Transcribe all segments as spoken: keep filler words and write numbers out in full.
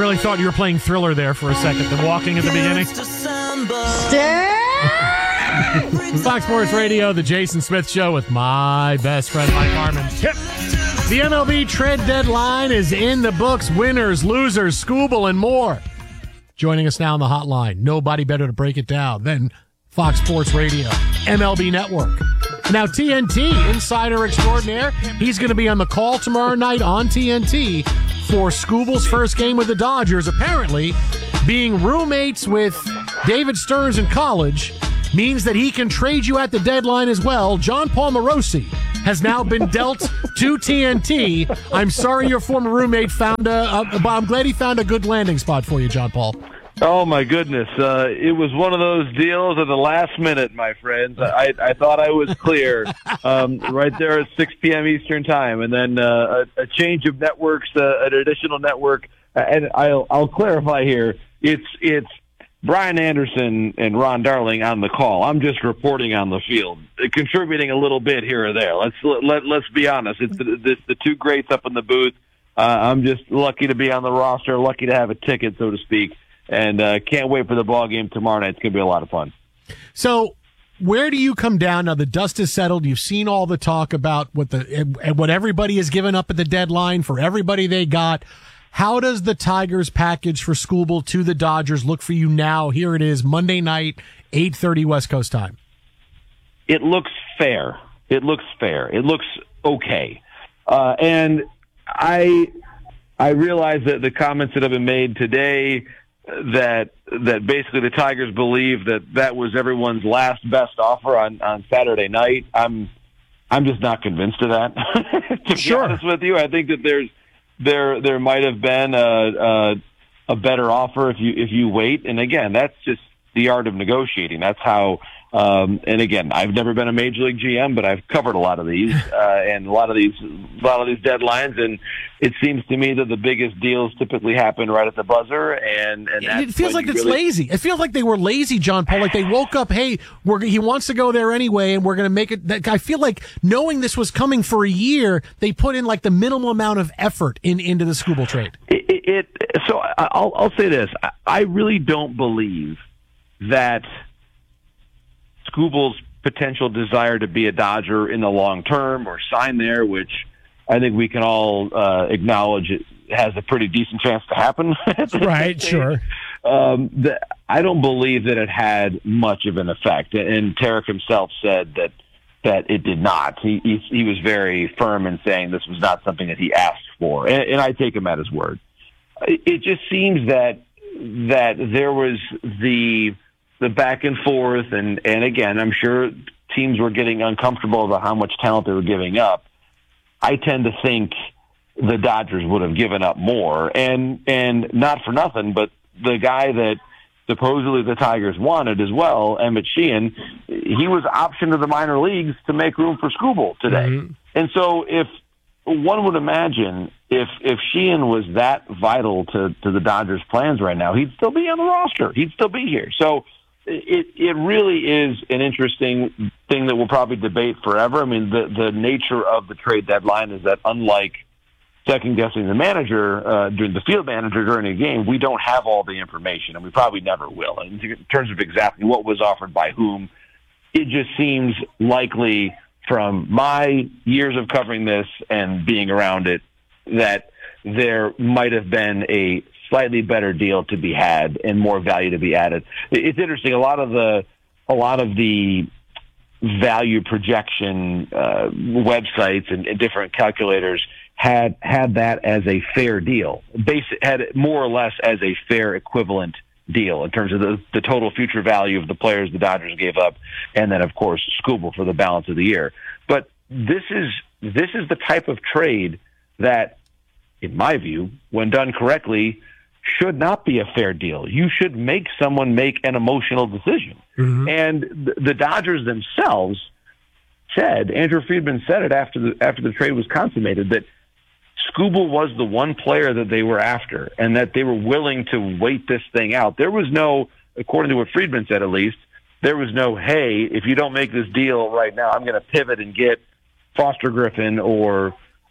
really thought you were playing Thriller there for a second. The walking at the beginning. Fox Sports Radio, the Jason Smith Show with my best friend Mike Harmon. Yep. The M L B trade deadline is in the books. Winners, losers, Scooble, and more. Joining us now on the hotline. Nobody better to break it down than Fox Sports Radio, M L B Network. Now, T N T insider extraordinaire. He's going to be on the call tomorrow night on T N T for Scooble's first game with the Dodgers. Apparently, being roommates with David Stearns in college means that he can trade you at the deadline as well. John Paul Morosi has now been dealt to T N T. I'm sorry your former roommate found a, a but I'm glad he found a good landing spot for you, John Paul. Oh, my goodness. Uh, it was one of those deals at the last minute, my friends. I, I thought I was clear um, right there at six p.m. Eastern time. And then uh, a, a change of networks, uh, an additional network. And I'll, I'll clarify here. It's it's Brian Anderson and Ron Darling on the call. I'm just reporting on the field, contributing a little bit here or there. Let's let, let's be honest. It's the, the, the two greats up in the booth. Uh, I'm just lucky to be on the roster, lucky to have a ticket, so to speak. And uh, can't wait for the ball game tomorrow night. It's going to be a lot of fun. So, where do you come down now? The dust is settled. You've seen all the talk about what the what everybody has given up at the deadline for everybody they got. How does the Tigers package for Scooble to the Dodgers look for you now? Here it is, Monday night, eight thirty West Coast time. It looks fair. It looks fair. It looks okay. Uh, and I I realize that the comments that have been made today, that that basically the Tigers believe that that was everyone's last best offer on, on Saturday night. I'm I'm just not convinced of that. to Sure. be honest with you, I think that there's there there might have been a, a a better offer if you if you wait. And again, that's just the art of negotiating. That's how. Um, and again, I've never been a major league G M, but I've covered a lot of these, uh, and a lot of these, a lot of these deadlines. And it seems to me that the biggest deals typically happen right at the buzzer. And, and that's it feels like it's really... lazy. It feels like they were lazy, John Paul. Like they woke up, hey, we're, he wants to go there anyway, and we're going to make it. That, I feel like knowing this was coming for a year, they put in like the minimal amount of effort in into the Scooble trade. It, it, it so I'll, I'll say this: I, I really don't believe that Scooble's potential desire to be a Dodger in the long term or sign there, which I think we can all uh, acknowledge it has a pretty decent chance to happen. Right, sure. Um, the, I don't believe that it had much of an effect. And Tarek himself said that that it did not. He, he, he was very firm in saying this was not something that he asked for. And, and I take him at his word. It, it just seems that that there was the the back and forth, and, and again, I'm sure teams were getting uncomfortable about how much talent they were giving up. I tend to think the Dodgers would have given up more, and and not for nothing, but the guy that supposedly the Tigers wanted as well, Emmett Sheehan, he was optioned to the minor leagues to make room for Scooble today. Mm-hmm. And so if one would imagine if if Sheehan was that vital to, to the Dodgers' plans right now, he'd still be on the roster. He'd still be here. So It it really is an interesting thing that we'll probably debate forever. I mean, the, the nature of the trade deadline is that unlike second-guessing the manager, uh, during the field manager during a game, we don't have all the information, and we probably never will. In terms of exactly what was offered by whom, it just seems likely from my years of covering this and being around it that there might have been a slightly better deal to be had and more value to be added. It's interesting. A lot of the, a lot of the value projection uh, websites and, and different calculators had had that as a fair deal. Basic had it more or less as a fair equivalent deal in terms of the, the total future value of the players the Dodgers gave up, and then of course Scooble for the balance of the year. But this is this is the type of trade that, in my view, when done correctly, should not be a fair deal. You should make someone make an emotional decision. Mm-hmm. And the, the Dodgers themselves said, Andrew Friedman said it after the after the trade was consummated, that Scooble was the one player that they were after and that they were willing to wait this thing out. There was no, according to what Friedman said at least, there was no, hey, if you don't make this deal right now, I'm going to pivot and get Foster Griffin or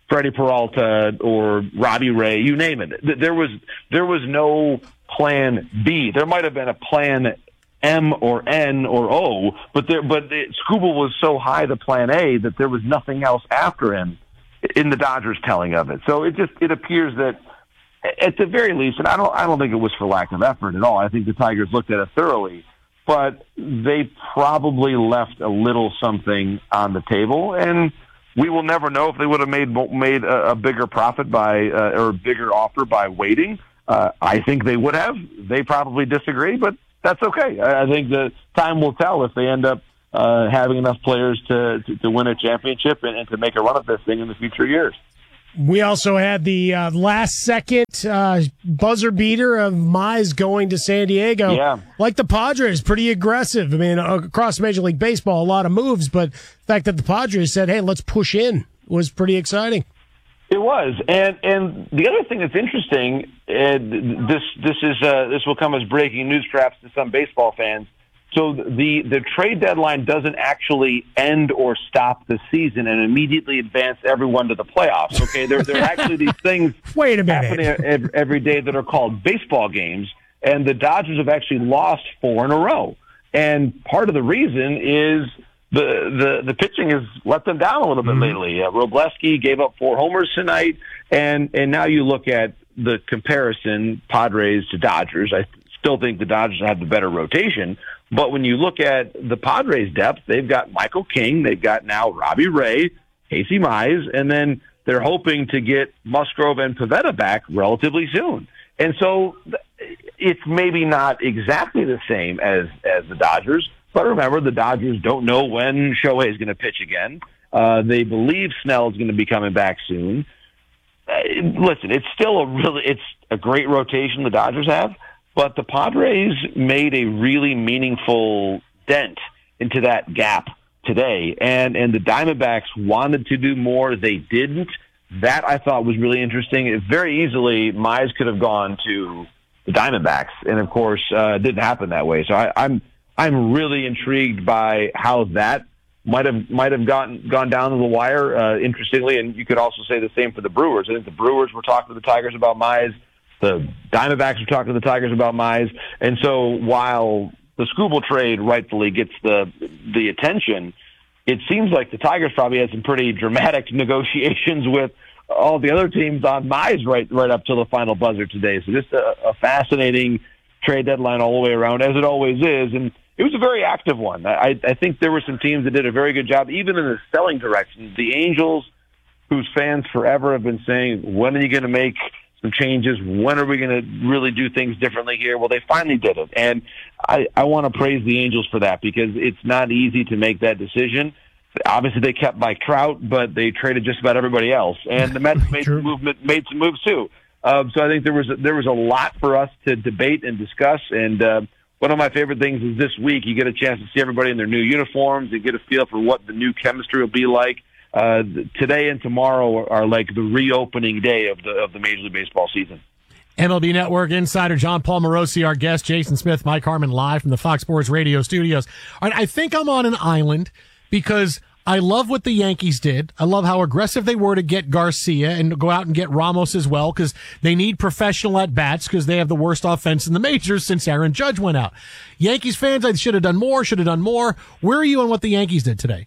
Freddie Peralta or Robbie Ray, you name it. There was there was no plan B. There might have been a plan M or N or O, but there but it, Skubal was so high the plan A that there was nothing else after him in the Dodgers telling of it. So it just it appears that at the very least, and I don't I don't think it was for lack of effort at all. I think the Tigers looked at it thoroughly, but they probably left a little something on the table, and we will never know if they would have made made a, a bigger profit by uh, or a bigger offer by waiting. Uh, I think they would have. They probably disagree, but that's okay. I, I think the time will tell if they end up uh, having enough players to, to, to win a championship and, and to make a run at this thing in the future years. We also had the uh, last-second uh, buzzer beater of Mize going to San Diego. Yeah. Like the Padres, pretty aggressive. I mean, across Major League Baseball, a lot of moves, but the fact that the Padres said, hey, let's push in was pretty exciting. It was. And and the other thing that's interesting, uh, this this is uh, this will come as breaking news perhaps to some baseball fans. So the, the trade deadline doesn't actually end or stop the season and immediately advance everyone to the playoffs. Okay, there, there are actually these things Wait a minute. happening every, every day that are called baseball games, and the Dodgers have actually lost four in a row. And part of the reason is the the, the pitching has let them down a little bit mm-hmm. lately. Uh, Robleski gave up four homers tonight, and, and now you look at the comparison, Padres to Dodgers. I still think the Dodgers have the better rotation. But when you look at the Padres' depth, they've got Michael King, they've got now Robbie Ray, Casey Mize, and then they're hoping to get Musgrove and Pivetta back relatively soon. And so it's maybe not exactly the same as, as the Dodgers, but remember, the Dodgers don't know when Shohei is going to pitch again. Uh, they believe Snell is going to be coming back soon. Uh, listen, it's still a really, it's a great rotation the Dodgers have. But the Padres made a really meaningful dent into that gap today. And, and the Diamondbacks wanted to do more. They didn't. That I thought was really interesting. It very easily, Mize could have gone to the Diamondbacks. And, of course, uh, it didn't happen that way. So I, I'm I'm really intrigued by how that might have might have gotten gone down to the wire, uh, interestingly. And you could also say the same for the Brewers. I think the Brewers were talking to the Tigers about Mize. The Diamondbacks were talking to the Tigers about Mize. And so while the Skubal trade rightfully gets the the attention, it seems like the Tigers probably had some pretty dramatic negotiations with all the other teams on Mize right right up till the final buzzer today. So just a, a fascinating trade deadline all the way around, as it always is. And it was a very active one. I, I think there were some teams that did a very good job, even in the selling direction. The Angels, whose fans forever have been saying, when are you going to make some changes? When are we going to really do things differently here? Well, they finally did it. And I, I want to praise the Angels for that, because it's not easy to make that decision. Obviously, they kept Mike Trout, but they traded just about everybody else. And the Mets made some movement, made some moves too. Um, so I think there was a, there was a lot for us to debate and discuss. And uh, one of my favorite things is this week you get a chance to see everybody in their new uniforms and get a feel for what the new chemistry will be like. Uh, today and tomorrow are like the reopening day of the of the Major League Baseball season. M L B Network insider John Paul Morosi, our guest, Jason Smith, Mike Harmon, live from the Fox Sports Radio studios. All right, I think I'm on an island because I love what the Yankees did. I love how aggressive they were to get Garcia and go out and get Ramos as well, because they need professional at-bats because they have the worst offense in the majors since Aaron Judge went out. Yankees fans, I should have done more, should have done more. Where are you on what the Yankees did today?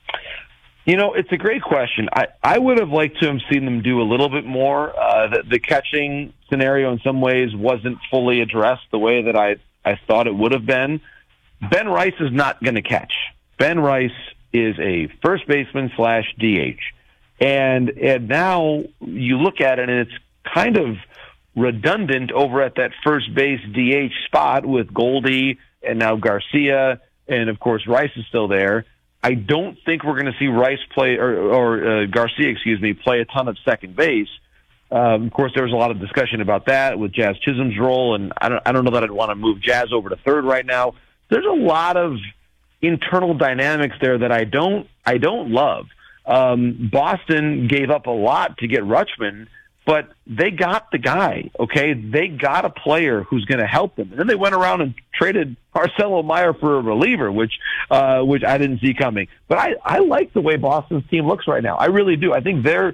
You know, it's a great question. I, I would have liked to have seen them do a little bit more. Uh, the, the catching scenario in some ways wasn't fully addressed the way that I, I thought it would have been. Ben Rice is not going to catch. Ben Rice is a first baseman slash D H. And, and now you look at it and it's kind of redundant over at that first base D H spot with Goldie and now Garcia, and of course Rice is still there. I don't think we're going to see Rice play, or, or uh, Garcia, excuse me, play a ton of second base. Um, of course, there was a lot of discussion about that with Jazz Chisholm's role, and I don't, I don't know that I'd want to move Jazz over to third right now. There's a lot of internal dynamics there that I don't, I don't love. Um, Boston gave up a lot to get Rutschman, but they got the guy, okay? They got a player who's going to help them. And then they went around and traded Marcelo Meyer for a reliever, which uh, which I didn't see coming. But I, I like the way Boston's team looks right now. I really do. I think they're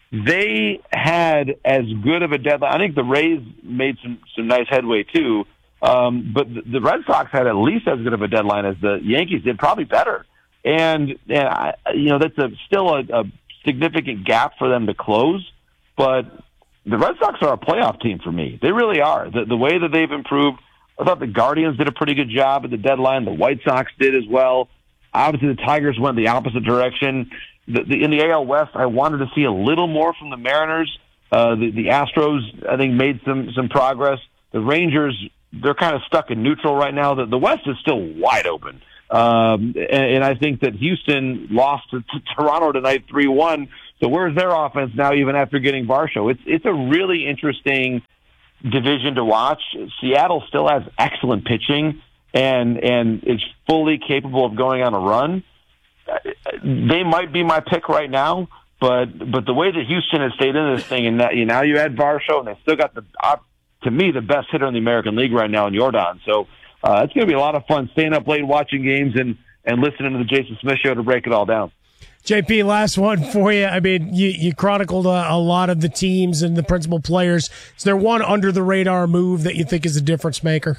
they had as good of a deadline. I think the Rays made some, some nice headway too, um, but the, the Red Sox had at least as good of a deadline as the Yankees did, probably better. And, and I, you know, that's a, still a, a significant gap for them to close, but the Red Sox are a playoff team for me. They really are. The, the way that they've improved, I thought the Guardians did a pretty good job at the deadline. The White Sox did as well. Obviously, the Tigers went the opposite direction. The, the, in the A L West, I wanted to see a little more from the Mariners. Uh, the, the Astros, I think, made some, some progress. The Rangers, they're kind of stuck in neutral right now. The, the West is still wide open. Um, and, and I think that Houston lost to, to Toronto tonight three one. So where's their offense now, even after getting Varsho? It's, it's a really interesting division to watch. Seattle still has excellent pitching and, and is fully capable of going on a run. They might be my pick right now, but but the way that Houston has stayed in this thing, and that, you know, now you add Varsho, and they still got the uh, to me the best hitter in the American League right now in Jordan. So uh, it's going to be a lot of fun staying up late watching games and and listening to the Jason Smith Show to break it all down. J P, last one for you. I mean, you, you chronicled a, a lot of the teams and the principal players. Is there one under the radar move that you think is a difference maker?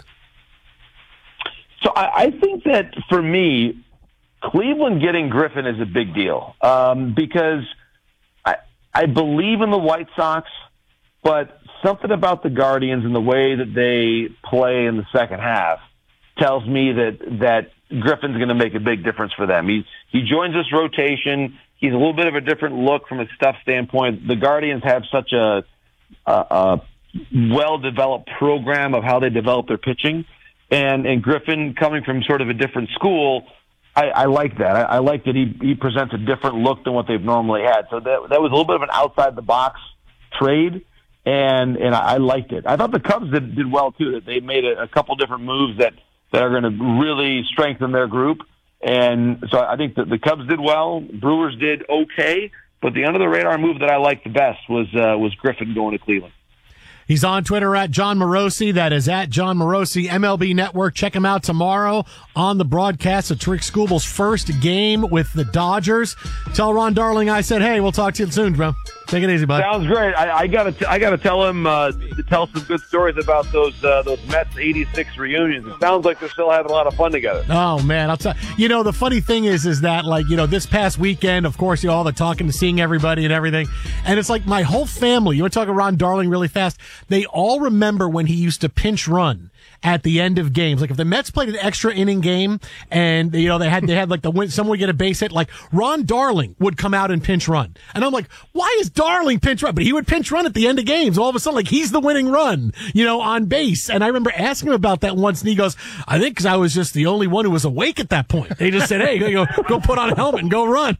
So I, I think that for me, Cleveland getting Griffin is a big deal um, because I I believe in the White Sox, but something about the Guardians and the way that they play in the second half tells me that that Griffin's going to make a big difference for them. He he joins this rotation. He's a little bit of a different look from a stuff standpoint. The Guardians have such a, a, a well-developed program of how they develop their pitching, and and Griffin coming from sort of a different school. I, I like that. I, I like that he, he presents a different look than what they've normally had. So that that was a little bit of an outside the box trade, and and I, I liked it. I thought the Cubs did, did well too. That they made a, a couple different moves that, that are going to really strengthen their group. And so I think that the Cubs did well. Brewers did okay, but the under the radar move that I liked the best was uh, was Griffin going to Cleveland. He's on Twitter at John Morosi. That is at John Morosi, M L B Network. Check him out tomorrow on the broadcast of Rick Skubal's first game with the Dodgers. Tell Ron Darling I said, hey, we'll talk to you soon, bro. Take it easy, bud. Sounds great. I, I gotta, t- I gotta tell him uh, to tell some good stories about those uh, those Mets eighty-six reunions. It sounds like they're still having a lot of fun together. Oh man, I'll tell you. Know, the funny thing is, is that like you know, this past weekend, of course, you know, all the talking to seeing everybody and everything, and it's like my whole family. You want to talk to Ron Darling really fast? They all remember when he used to pinch run at the end of games. Like if the Mets played an extra inning game and you know they had they had like the win, someone would get a base hit, like Ron Darling would come out and pinch run. And I'm like, why is Darling pinch run? But he would pinch run at the end of games. All of a sudden, like he's the winning run, you know, on base. And I remember asking him about that once, and he goes, I think because I was just the only one who was awake at that point. They just said, hey, go go put on a helmet and go run.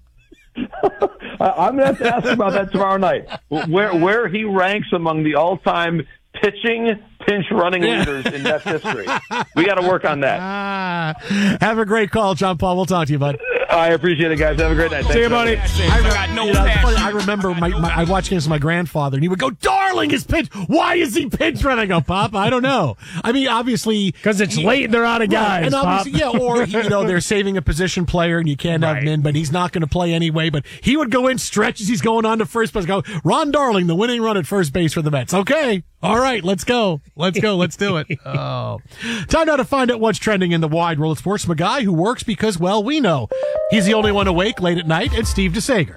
I'm going to have to ask him about that tomorrow night. Where where he ranks among the all-time pitching pinch running yeah. leaders in Mets history. We got to work on that. Ah, have a great call, John Paul. We'll talk to you, bud. I appreciate it, guys. Have a great night. Thanks, See you, buddy. I, I got no you know, funny, I remember my, my, I watched games with my grandfather, and he would go, Darling is pinch. Why is he pinch running? I go, Pop, I don't know. I mean, obviously. Because it's he, late and they're out of guys, and Pop. Yeah, or, you know, they're saving a position player, and you can't right. have him in, but he's not going to play anyway. But he would go in, stretches, he's going on to first base, go, Ron Darling, the winning run at first base for the Mets. Okay. All right, let's go. Let's go. Let's do it. Oh. Time now to find out what's trending in the wide world of sports from a guy who works because, well, we know. He's the only one awake late at night. It's Steve DeSager.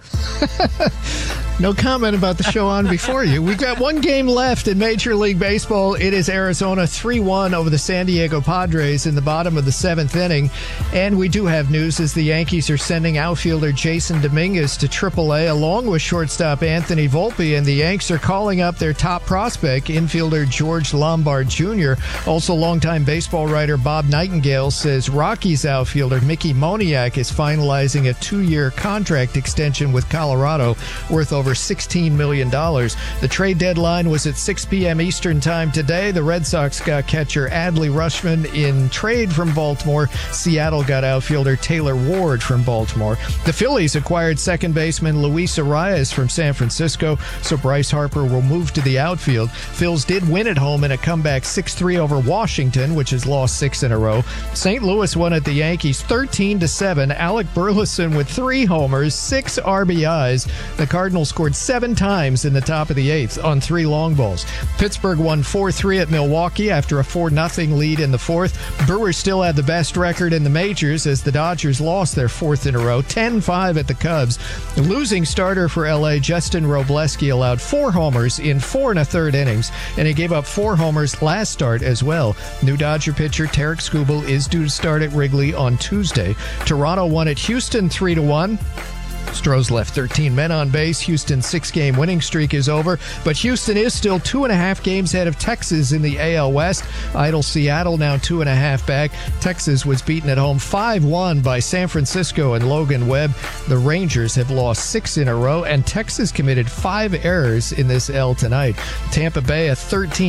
No comment about the show on before you. We've got one game left in Major League Baseball. It is Arizona three one over the San Diego Padres in the bottom of the seventh inning. And we do have news as the Yankees are sending outfielder Jason Dominguez to triple A along with shortstop Anthony Volpe. And the Yanks are calling up their top prospect, infielder George Lombard Junior Also, longtime baseball writer Bob Nightingale says Rockies outfielder Mickey Moniak is finalizing a two-year contract extension with Colorado worth over sixteen million dollars. The trade deadline deadline was at six p.m. Eastern time today. The Red Sox got catcher Adley Rutschman in trade from Baltimore. Seattle got outfielder Taylor Ward from Baltimore. The Phillies acquired second baseman Luis Arias from San Francisco, so Bryce Harper will move to the outfield. Phils did win at home in a comeback six three over Washington, which has lost six in a row. Saint Louis won at the Yankees thirteen to seven. Alec Burleson with three homers, six R B Is. The Cardinals scored seven times in the top of the eighth on three long balls. Pittsburgh won four three at Milwaukee after a four nothing lead in the fourth. Brewers still had the best record in the majors as the Dodgers lost their fourth in a row, ten five at the Cubs. The losing starter for L A, Justin Robleski, allowed four homers in four and a third innings, and he gave up four homers last start as well. New Dodger pitcher Tarek Skubal is due to start at Wrigley on Tuesday. Toronto won at Houston three to one. Stros left thirteen men on base. Houston's six-game winning streak is over, but Houston is still two and a half games ahead of Texas in the A L West. Idle Seattle now two and a half back. Texas was beaten at home five one by San Francisco and Logan Webb. The Rangers have lost six in a row, and Texas committed five errors in this L tonight. Tampa Bay a thirteen